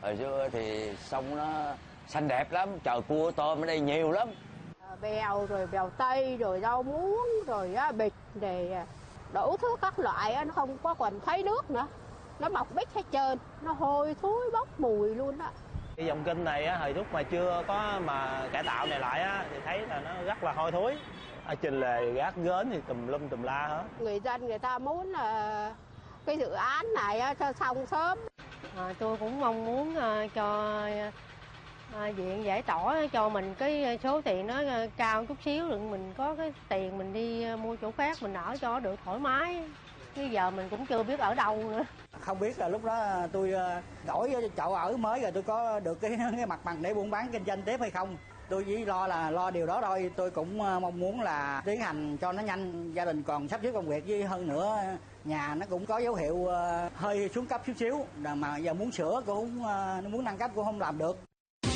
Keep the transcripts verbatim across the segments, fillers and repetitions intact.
Hồi xưa thì sông nó xanh đẹp lắm, trời cua tôm ở đây nhiều lắm. Bèo rồi bèo tây rồi rau muống rồi bịch để đủ thứ các loại, nó không có còn thấy nước nữa, nó mọc bít hết trơn, nó hôi thối bốc mùi luôn đó. Cái dòng kênh này á, hồi lúc mà chưa có mà cải tạo này lại á, thì thấy là nó rất là hôi thối. Ở trên lề gác gến thì tùm lum tùm la hết. Người dân người ta muốn là cái dự án này cho xong sớm. À, tôi cũng mong muốn uh, cho uh, viện giải tỏa cho mình cái số tiền nó cao chút xíu, đừng mình có cái tiền mình đi mua chỗ khác mình ở cho được thoải mái. Bây giờ mình cũng chưa biết ở đâu nữa. Không biết là lúc đó tôi đổi chỗ ở mới rồi tôi có được cái, cái mặt bằng để buôn bán kinh doanh tiếp hay không. Tôi chỉ lo là lo điều đó thôi. Tôi cũng mong muốn là tiến hành cho nó nhanh, gia đình còn sắp xếp công việc, với hơn nữa nhà nó cũng có dấu hiệu hơi xuống cấp chút xíu, mà giờ muốn sửa cũng không, muốn nâng cấp cũng không làm được.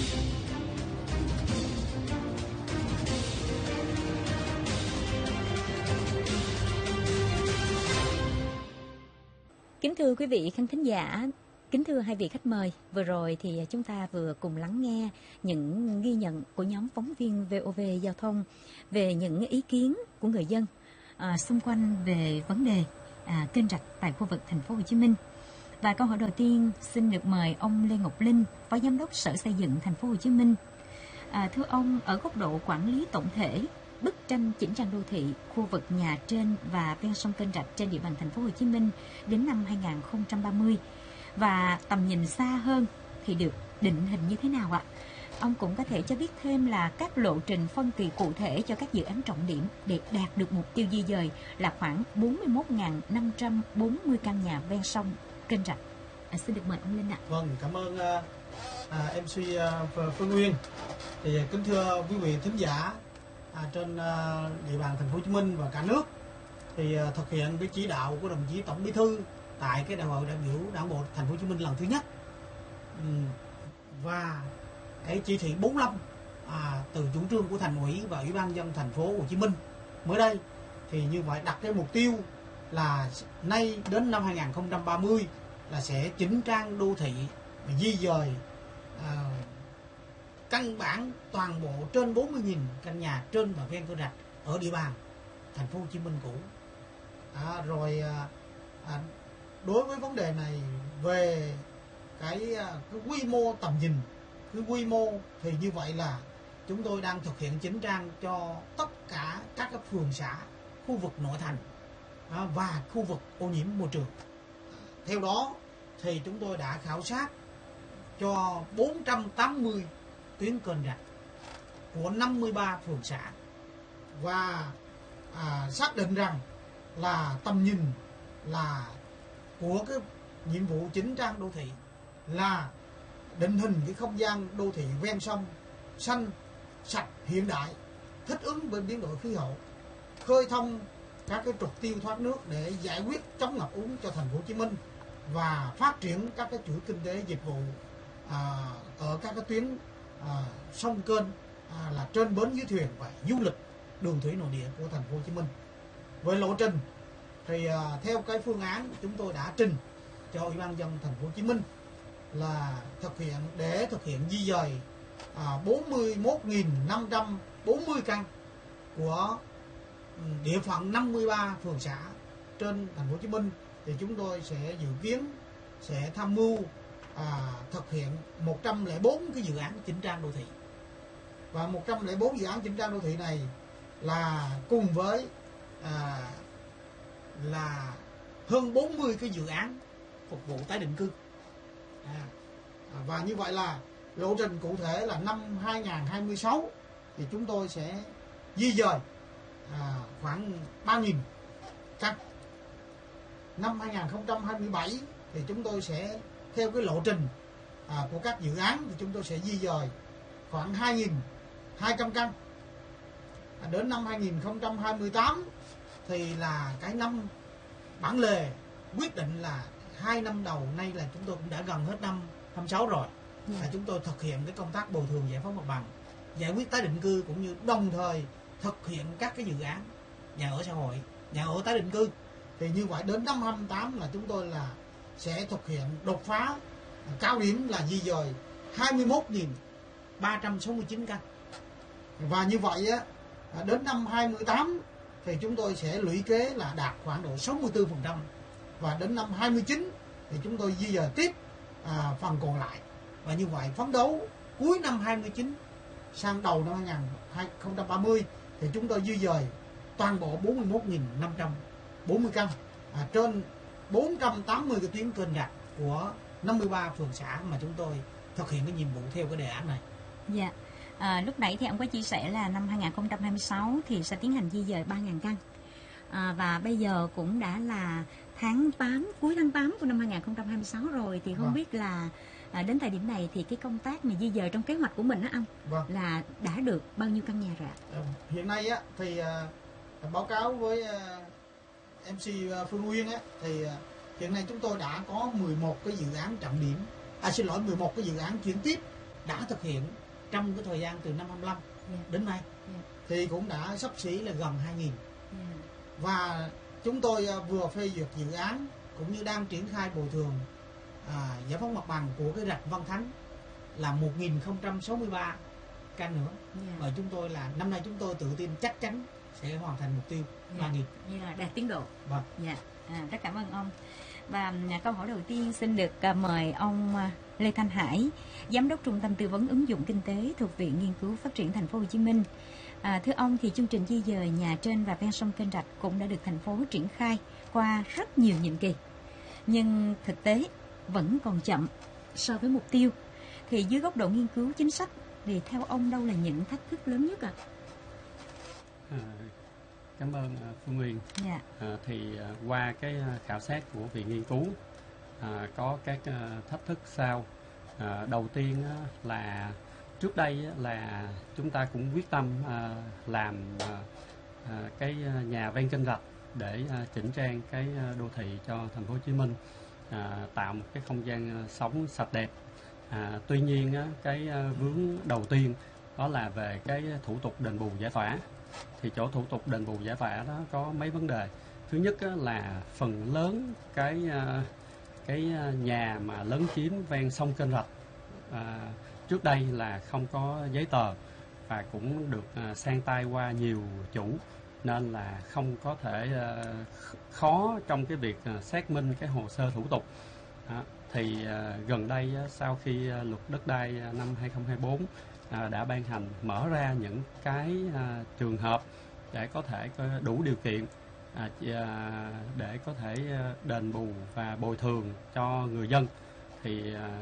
Kính thưa quý vị khán thính giả, kính thưa hai vị khách mời, vừa rồi thì chúng ta vừa cùng lắng nghe những ghi nhận của nhóm phóng viên vê o vê Giao thông về những ý kiến của người dân à, xung quanh về vấn đề à, kênh rạch tại khu vực thành phố Hồ Chí Minh. Và câu hỏi đầu tiên xin được mời ông Lê Ngọc Linh, Phó Giám đốc Sở Xây dựng thành phố Hồ Chí Minh. À, thưa ông, ở góc độ quản lý tổng thể, bức tranh chỉnh trang đô thị khu vực nhà trên và ven sông kênh rạch trên địa bàn thành phố Hồ Chí Minh đến năm hai nghìn không trăm ba mươi và tầm nhìn xa hơn thì được định hình như thế nào ạ? Ông cũng có thể cho biết thêm là các lộ trình phân kỳ cụ thể cho các dự án trọng điểm để đạt được mục tiêu di dời là khoảng bốn mươi mốt nghìn năm trăm bốn mươi căn nhà ven sông kênh rạch. À, xin được mời ông Linh ạ. Vâng, cảm ơn uh, em xê uh, Phương Nguyên. Thì kính thưa quý vị thính giả, À, trên uh, địa bàn thành phố Hồ Chí Minh và cả nước, thì uh, thực hiện cái chỉ đạo của đồng chí Tổng Bí thư tại cái đại hội đại biểu Đảng bộ thành phố Hồ Chí Minh lần thứ nhất, uhm, và cái chỉ thị bốn mươi lăm à, từ chủ trương của Thành ủy và Ủy ban nhân dân thành phố Hồ Chí Minh mới đây, thì như vậy đặt cái mục tiêu là nay đến năm hai nghìn không trăm ba mươi là sẽ chỉnh trang đô thị, di dời à, căn bản toàn bộ trên bốn mươi nghìn căn nhà trên và ven kênh rạch ở địa bàn thành phố Hồ Chí Minh cũ. À, rồi à, đối với vấn đề này về cái, cái quy mô tầm nhìn, cái quy mô thì như vậy là chúng tôi đang thực hiện chỉnh trang cho tất cả các cái phường xã, khu vực nội thành à, và khu vực ô nhiễm môi trường. Theo đó thì chúng tôi đã khảo sát cho bốn trăm tám mươi tuyến kênh rạch của năm mươi ba phường xã và à, xác định rằng là tầm nhìn là của cái nhiệm vụ chỉnh trang đô thị là định hình cái không gian đô thị ven sông xanh, sạch, hiện đại, thích ứng với biến đổi khí hậu, khơi thông các cái trục tiêu thoát nước để giải quyết chống ngập úng cho thành phố Hồ Chí Minh và phát triển các cái chuỗi kinh tế dịch vụ à, ở các cái tuyến À, sông kênh à, là trên bến dưới thuyền và du lịch đường thủy nội địa của thành phố Hồ Chí Minh. Với lộ trình thì à, theo cái phương án chúng tôi đã trình cho Ủy ban nhân dân thành phố Hồ Chí Minh là thực hiện để thực hiện di dời à, bốn mươi mốt nghìn năm trăm bốn mươi căn của địa phận năm mươi ba phường xã trên thành phố Hồ Chí Minh, thì chúng tôi sẽ dự kiến sẽ tham mưu À, thực hiện một trăm lẻ bốn cái dự án chỉnh trang đô thị. Và một trăm lẻ bốn dự án chỉnh trang đô thị này là cùng với à, là hơn bốn mươi cái dự án phục vụ tái định cư. À, và như vậy là lộ trình cụ thể là năm hai nghìn không trăm hai mươi sáu thì chúng tôi sẽ di dời à, khoảng ba nghìn căn. Năm hai nghìn không trăm hai mươi bảy thì chúng tôi sẽ theo cái lộ trình à, của các dự án thì chúng tôi sẽ di dời khoảng hai nghìn hai trăm căn. À, đến năm hai nghìn không trăm hai mươi tám thì là cái năm bản lề quyết định là hai năm đầu nay là chúng tôi cũng đã gần hết năm hai mươi sáu rồi. À, chúng tôi thực hiện cái công tác bồi thường giải phóng mặt bằng, giải quyết tái định cư cũng như đồng thời thực hiện các cái dự án nhà ở xã hội, nhà ở tái định cư. Thì như vậy đến năm hai mươi tám là chúng tôi là sẽ thực hiện đột phá cao điểm là di dời hai mươi mốt nghìn ba trăm sáu mươi chín căn. Và như vậy á, đến năm hai mươi tám thì chúng tôi sẽ lũy kế là đạt khoảng độ sáu mươi tư phần trăm, và đến năm hai mươi chín thì chúng tôi di dời tiếp à, phần còn lại. Và như vậy phấn đấu cuối năm hai mươi chín sang đầu năm hai không ba mươi thì chúng tôi di dời toàn bộ bốn mươi mốt nghìn năm trăm bốn mươi căn à, trên bốn trăm tám mươi cái tuyến kênh rạch của năm mươi ba phường xã mà chúng tôi thực hiện cái nhiệm vụ theo cái đề án này. Dạ. À, lúc nãy thì ông có chia sẻ là năm hai không hai sáu thì sẽ tiến hành di dời ba nghìn căn. À, và bây giờ cũng đã là tháng tám, cuối tháng tám của năm hai không hai sáu rồi, thì không vâng. biết là à, đến thời điểm này thì cái công tác mà di dời trong kế hoạch của mình đó ông vâng. là đã được bao nhiêu căn nhà rồi? À, hiện nay á thì à, báo cáo với à, em xê Phương Nguyên á thì à, hiện nay chúng tôi đã có mười một cái dự án trọng điểm, à xin lỗi mười một cái dự án chuyển tiếp đã thực hiện trong cái thời gian từ năm hai mươi lăm yeah. đến nay yeah. thì cũng đã xấp xỉ là gần hai nghìn yeah. Và chúng tôi vừa phê duyệt dự án cũng như đang triển khai bồi thường à, giải phóng mặt bằng của cái rạch Văn Thánh là một nghìn không trăm sáu mươi ba căn nữa yeah. Và chúng tôi là năm nay chúng tôi tự tin chắc chắn sẽ hoàn thành mục tiêu yeah. ba nghìn. Như là đạt tiến độ. Vâng. Dạ. À, rất cảm ơn ông. Và câu hỏi đầu tiên xin được mời ông Lê Thanh Hải, Giám đốc Trung tâm Tư vấn Ứng dụng Kinh tế thuộc Viện Nghiên cứu Phát triển Thành phố Hồ Chí Minh. À, thưa ông, thì chương trình di dời nhà trên và ven sông kênh rạch cũng đã được thành phố triển khai qua rất nhiều nhiệm kỳ, nhưng thực tế vẫn còn chậm so với mục tiêu. Thì dưới góc độ nghiên cứu chính sách thì theo ông đâu là những thách thức lớn nhất ạ? À? À, cảm ơn Phương Nguyên. Yeah. À, thì qua cái khảo sát của Viện Nghiên cứu à, có các thách thức sau. À, đầu tiên là trước đây là chúng ta cũng quyết tâm à, làm à, cái nhà ven kênh rạch để à, chỉnh trang cái đô thị cho thành phố Hồ Chí Minh, à, tạo một cái không gian sống sạch đẹp. À, tuy nhiên á, cái vướng đầu tiên đó là về cái thủ tục đền bù giải tỏa. Thì chỗ thủ tục đền bù giải tỏa đó có mấy vấn đề. Thứ nhất á, là phần lớn cái cái nhà mà lấn chiếm ven sông kênh rạch à, trước đây là không có giấy tờ và cũng được à, sang tay qua nhiều chủ, nên là không có thể à, khó trong cái việc à, xác minh cái hồ sơ thủ tục. À, thì à, gần đây à, sau khi à, luật đất đai à, năm hai không hai tư à, đã ban hành, mở ra những cái à, trường hợp để có thể có đủ điều kiện à, để có thể đền bù và bồi thường cho người dân, thì à,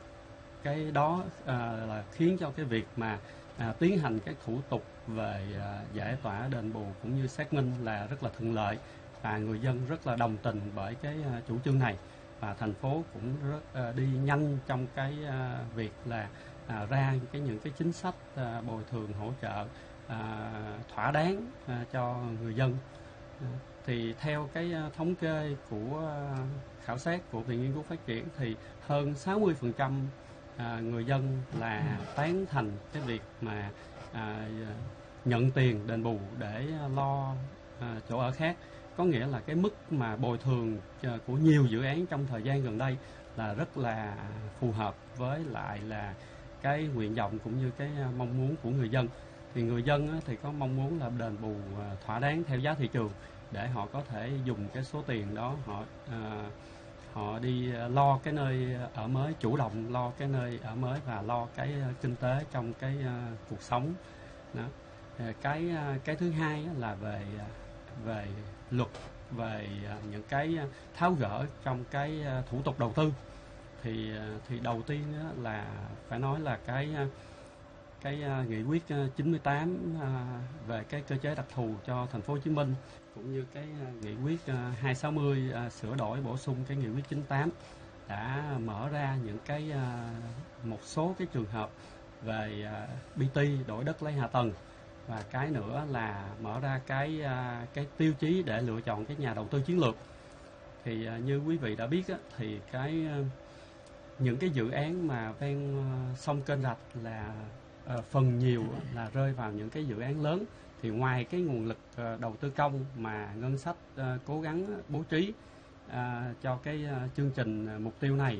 cái đó à, là khiến cho cái việc mà à, tiến hành các thủ tục về à, giải tỏa đền bù cũng như xác minh là rất là thuận lợi, và người dân rất là đồng tình bởi cái à, chủ trương này, và thành phố cũng rất à, đi nhanh trong cái à, việc là à, ra cái những cái chính sách à, bồi thường hỗ trợ à, thỏa đáng à, cho người dân. À, thì theo cái à, thống kê của à, khảo sát của Viện Nghiên cứu Phát triển thì hơn sáu mươi phần trăm à, người dân là tán thành cái việc mà à, nhận tiền đền bù để lo à, chỗ ở khác. Có nghĩa là cái mức mà bồi thường của nhiều dự án trong thời gian gần đây là rất là phù hợp với lại là cái nguyện vọng cũng như cái mong muốn của người dân. Thì người dân thì có mong muốn là đền bù thỏa đáng theo giá thị trường để họ có thể dùng cái số tiền đó họ à, họ đi lo cái nơi ở mới, chủ động lo cái nơi ở mới và lo cái kinh tế trong cái uh, cuộc sống. Đó. Cái cái thứ hai là về về luật, về uh, những cái tháo gỡ trong cái uh, thủ tục đầu tư. Thì uh, thì đầu tiên uh, là phải nói là cái uh, cái uh, nghị quyết uh, chín mươi tám uh, về cái cơ chế đặc thù cho thành phố Hồ Chí Minh, cũng như cái uh, nghị quyết uh, hai sáu mươi uh, sửa đổi bổ sung cái nghị quyết chín mươi tám đã mở ra những cái uh, một số cái trường hợp về uh, bê tê, đổi đất lấy hạ tầng, và cái nữa là mở ra cái uh, cái tiêu chí để lựa chọn cái nhà đầu tư chiến lược. Thì uh, như quý vị đã biết á, thì cái uh, những cái dự án mà ven uh, sông kênh rạch là uh, phần nhiều là rơi vào những cái dự án lớn. Thì ngoài cái nguồn lực uh, đầu tư công mà ngân sách uh, cố gắng bố trí uh, cho cái uh, chương trình uh, mục tiêu này,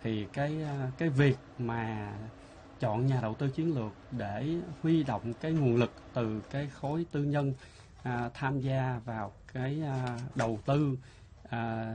thì cái cái việc mà chọn nhà đầu tư chiến lược để huy động cái nguồn lực từ cái khối tư nhân à, tham gia vào cái à, đầu tư à,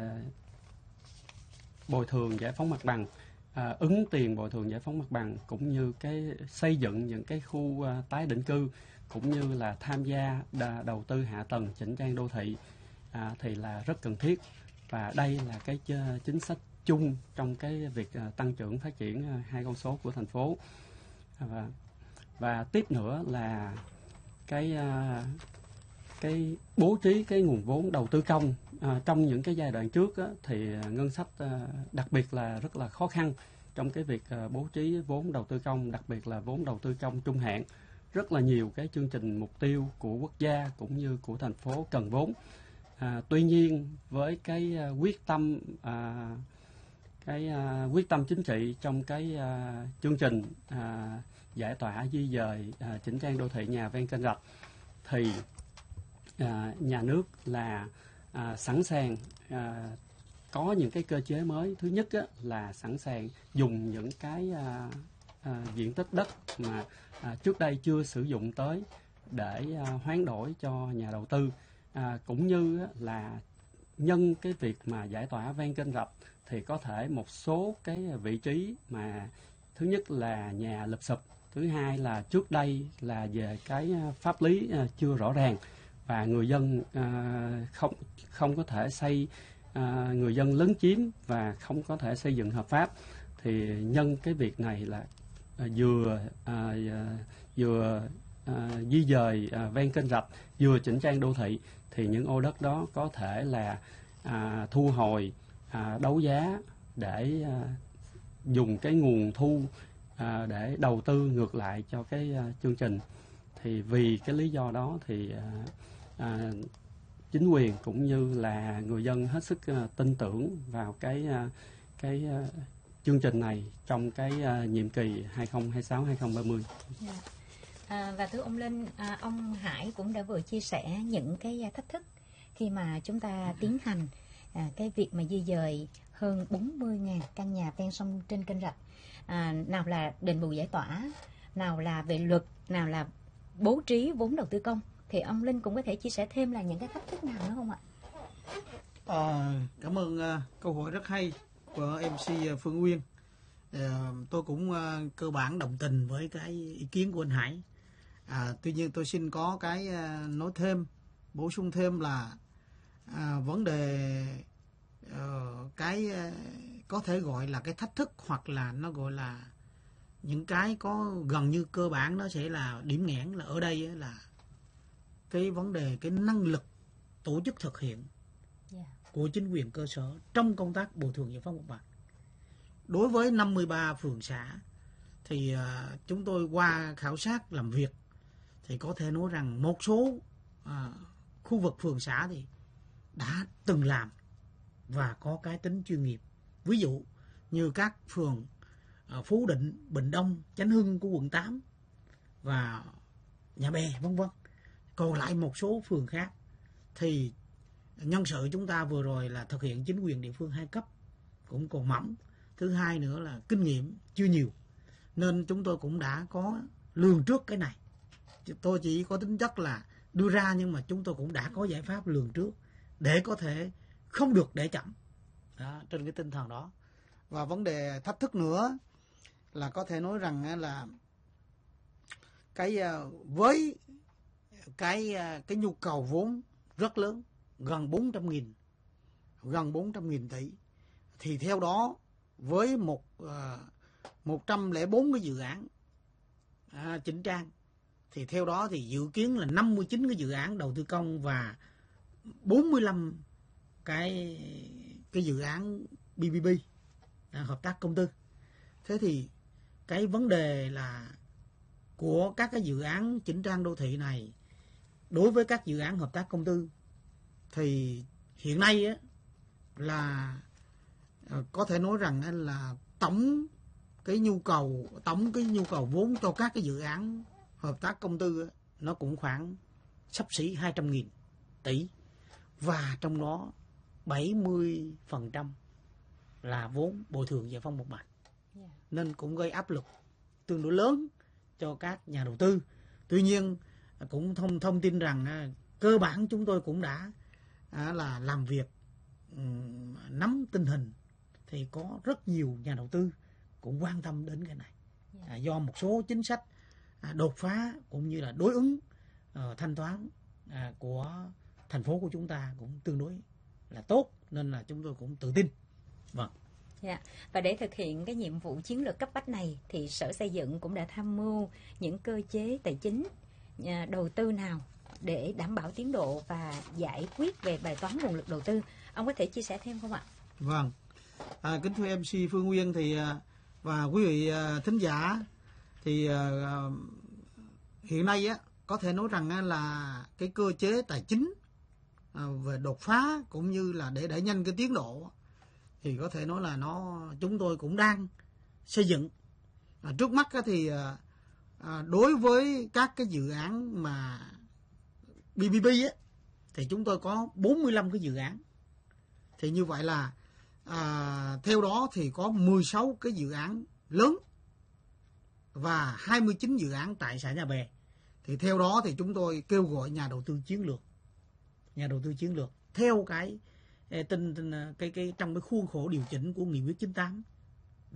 bồi thường giải phóng mặt bằng, à, ứng tiền bồi thường giải phóng mặt bằng, cũng như cái xây dựng những cái khu à, tái định cư, cũng như là tham gia đa, đầu tư hạ tầng chỉnh trang đô thị à, thì là rất cần thiết. Và đây là cái chính sách chung trong cái việc à, tăng trưởng phát triển à, hai con số của thành phố. Và, và tiếp nữa là cái à, cái bố trí cái nguồn vốn đầu tư công à, trong những cái giai đoạn trước á, thì ngân sách à, đặc biệt là rất là khó khăn trong cái việc à, bố trí vốn đầu tư công, đặc biệt là vốn đầu tư công trung hạn. Rất là nhiều cái chương trình mục tiêu của quốc gia cũng như của thành phố cần vốn. À, tuy nhiên với cái à, quyết tâm à, cái à, quyết tâm chính trị trong cái à, chương trình à, giải tỏa di dời à, chỉnh trang đô thị nhà ven kênh rạch thì à, nhà nước là à, sẵn sàng à, có những cái cơ chế mới. Thứ nhất á, là sẵn sàng dùng những cái à, à, diện tích đất mà à, trước đây chưa sử dụng tới để à, hoán đổi cho nhà đầu tư, à, cũng như á, là nhân cái việc mà giải tỏa ven kênh rạch thì có thể một số cái vị trí mà thứ nhất là nhà lụp xụp, thứ hai là trước đây là về cái pháp lý à, chưa rõ ràng và người dân à, không không có thể xây à, người dân lấn chiếm và không có thể xây dựng hợp pháp, thì nhân cái việc này là à, vừa à, vừa à, di dời à, ven kênh rạch, vừa chỉnh trang đô thị, thì những ô đất đó có thể là à, thu hồi, à, đấu giá để à, dùng cái nguồn thu à, để đầu tư ngược lại cho cái à, chương trình. Thì vì cái lý do đó thì à, à, chính quyền cũng như là người dân hết sức à, tin tưởng vào cái à, cái à, chương trình này trong cái à, nhiệm kỳ hai không hai sáu hai không ba mươi. Yeah. À, và thưa ông Linh, à, ông Hải cũng đã vừa chia sẻ những cái thách thức khi mà chúng ta tiến hành à, cái việc mà di dời hơn bốn mươi nghìn căn nhà ven sông trên kênh rạch. À, nào là đền bù giải tỏa, nào là về luật, nào là bố trí vốn đầu tư công. Thì ông Linh cũng có thể chia sẻ thêm là những cái thách thức nào nữa không ạ? À, cảm ơn uh, câu hỏi rất hay của em xê Phương Uyên. Uh, tôi cũng uh, cơ bản đồng tình với cái ý kiến của anh Hải. À, tuy nhiên tôi xin có cái uh, nói thêm, bổ sung thêm là à, vấn đề uh, cái uh, có thể gọi là cái thách thức, hoặc là nó gọi là những cái có gần như cơ bản, nó sẽ là điểm nghẽn là ở đây là cái vấn đề cái năng lực tổ chức thực hiện yeah. của chính quyền cơ sở trong công tác bồi thường giải phóng mặt bằng. Đối với năm mươi ba phường xã thì uh, chúng tôi qua khảo sát làm việc thì có thể nói rằng một số uh, khu vực phường xã thì đã từng làm và có cái tính chuyên nghiệp. Ví dụ như các phường uh, Phú Định, Bình Đông, Chánh Hưng của quận tám và Nhà Bè vân vân. Còn lại một số phường khác thì nhân sự chúng ta vừa rồi là thực hiện chính quyền địa phương hai cấp cũng còn mỏng. Thứ hai nữa là kinh nghiệm chưa nhiều, nên chúng tôi cũng đã có lường trước cái này. Tôi chỉ có tính chất là đưa ra, nhưng mà chúng tôi cũng đã có giải pháp lường trước để có thể không được để chậm đó, trên cái tinh thần đó. Và vấn đề thách thức nữa là có thể nói rằng là cái với cái cái nhu cầu vốn rất lớn, gần bốn trăm nghìn gần bốn trăm nghìn tỷ, thì theo đó với một một trăm lẻ bốn cái dự án à, chỉnh trang, thì theo đó thì dự kiến là năm mươi chín cái dự án đầu tư công và bốn mươi lăm cái cái dự án bê pê pê à, hợp tác công tư. Thế thì cái vấn đề là của các cái dự án chỉnh trang đô thị này đối với các dự án hợp tác công tư thì hiện nay á, là có thể nói rằng là tổng cái nhu cầu tổng cái nhu cầu vốn cho các cái dự án hợp tác công tư á, nó cũng khoảng xấp xỉ hai trăm nghìn tỷ, và trong đó bảy mươi phần trăm là vốn bồi thường giải phóng mặt bằng, Yeah. nên cũng gây áp lực tương đối lớn cho các nhà đầu tư. Tuy nhiên cũng thông thông tin rằng à, cơ bản chúng tôi cũng đã à, là làm việc um, nắm tình hình, thì có rất nhiều nhà đầu tư cũng quan tâm đến cái này. Yeah. À, do một số chính sách à, đột phá cũng như là đối ứng uh, thanh toán à, của thành phố của chúng ta cũng tương đối là tốt, nên là chúng tôi cũng tự tin. Vâng. Dạ. Và để thực hiện cái nhiệm vụ chiến lược cấp bách này thì Sở Xây dựng cũng đã tham mưu những cơ chế tài chính à, đầu tư nào để đảm bảo tiến độ và giải quyết về bài toán nguồn lực đầu tư. Ông có thể chia sẻ thêm không ạ? Vâng. À, kính thưa em xê Phương Nguyên thì và quý vị thính giả, thì à, hiện nay á có thể nói rằng á, là cái cơ chế tài chính à, về đột phá cũng như là để đẩy nhanh cái tiến độ, thì có thể nói là nó chúng tôi cũng đang xây dựng. À, trước mắt á, thì à, đối với các cái dự án mà bê pê pê á, thì chúng tôi có bốn mươi lăm cái dự án. Thì như vậy là à, theo đó thì có mười sáu cái dự án lớn và hai mươi chín dự án tại xã Nhà Bè. Thì theo đó thì chúng tôi kêu gọi nhà đầu tư chiến lược, nhà đầu tư chiến lược theo cái, cái, cái, cái trong cái khuôn khổ điều chỉnh của nghị quyết chín tám.